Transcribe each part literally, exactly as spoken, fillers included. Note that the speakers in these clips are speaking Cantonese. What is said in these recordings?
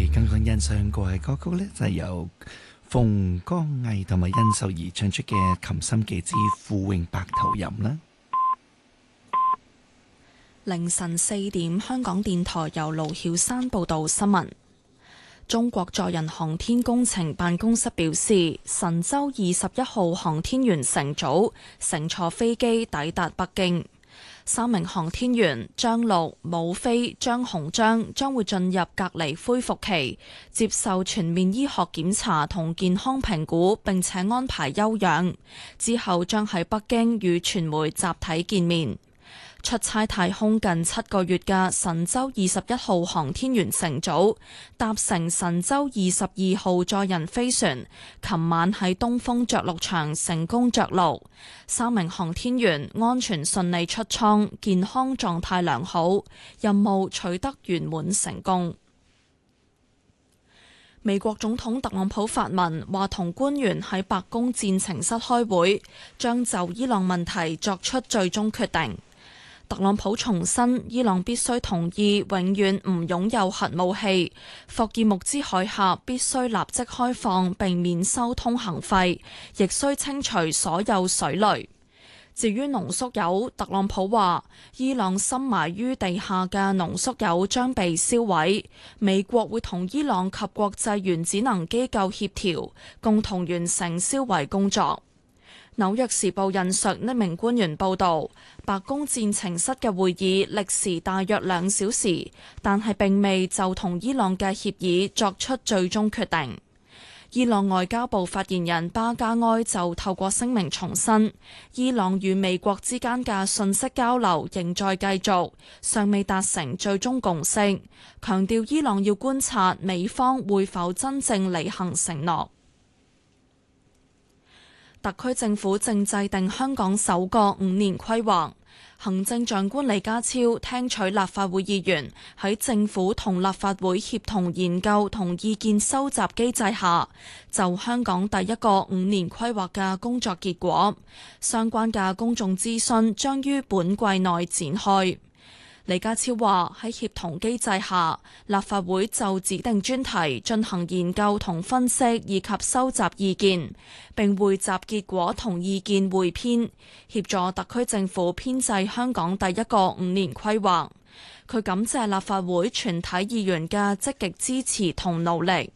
剛剛欣賞過嘅歌曲呢，就係由馮光毅同埋殷秀儀唱出嘅《琴心記之富永白頭吟》啦。 凌晨四點，香港電台由盧曉山報道新聞。中國載人航天工程辦公室表示，神舟二十一號航天員乘組乘坐飛機抵達北京。三名航天員張陸、武飛、張鴻章將會進入隔離恢復期，接受全面醫學檢查同健康評估，並且安排休養。之後將喺北京與傳媒集體見面。出差太空近七個月嘅神舟二十一號航天員乘組搭乘神舟二十二號載人飛船，琴晚喺東風着陸場成功着陸，三名航天員安全順利出艙，健康狀態良好，任務取得圓滿成功。美國總統特朗普發文話，同官員喺白宮戰情室開會，將就伊朗問題作出最終決定。特朗普重申，伊朗必須同意永遠唔擁有核武器，霍爾木茲海峽必須立即開放並免收通行費，亦須清除所有水雷。至於濃縮鈾，特朗普話，伊朗深埋於地下嘅濃縮鈾將被燒毀，美國會同伊朗及國際原子能機構協調，共同完成銷毀工作。紐約時報引述一名官員報導，白宮戰情室嘅會議歷時大約兩小時，但係並未就同伊朗嘅協議作出最終決定。伊朗外交部發言人巴加埃就透過聲明重申，伊朗與美國之間嘅信息交流仍在繼續，尚未達成最終共識，強調伊朗要觀察美方會否真正履行承諾。特區政府正制定香港首個五年規劃，行政長官李家超聽取立法會議員喺政府同立法會協同研究同意見收集機制下，就香港第一個五年規劃嘅工作結果，相關嘅公眾諮詢將於本季內展開。李家超話喺協同機制下，立法會就指定專題進行研究同分析，以及收集意見，並匯集結果同意見匯編，協助特區政府編製香港第一個五年規劃。佢感謝立法會全體議員嘅積極支持同努力。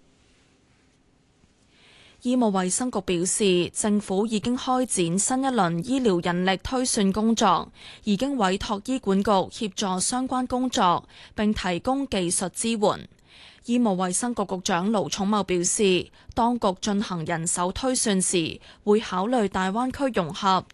醫務衛生局表示，政府已經開展新一輪醫療人力推算工作，已經委託醫管局協助相關工作，並提供技術支援。醫務衛生局局長盧寵茂表示，當局進行人手推算時，會考慮大灣區融合